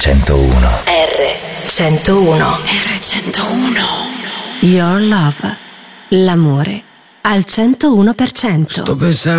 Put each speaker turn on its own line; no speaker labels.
R101.
R101.
Your Love. L'amore al 101%.
Sto pensando